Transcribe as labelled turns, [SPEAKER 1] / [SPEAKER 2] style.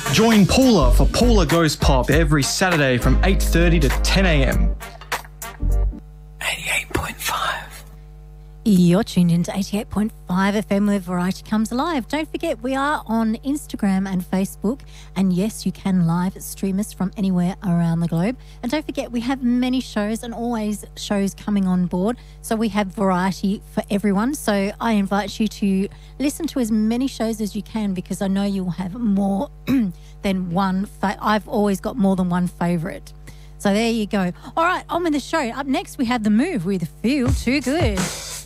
[SPEAKER 1] Join Paula for Paula Goes Pop every Saturday from 8:30 to 10 a.m.
[SPEAKER 2] 88.5.
[SPEAKER 3] You're tuned into 88.5 FM where variety comes alive. Don't forget, we are on Instagram and Facebook. And yes, you can live stream us from anywhere around the globe. And don't forget, we have many shows and always shows coming on board. So we have variety for everyone. So I invite you to listen to as many shows as you can, because I know you'll have more than one. I've always got more than one favourite. So there you go. All right, on with the show. Up next, we have The Move with Feel Too Good.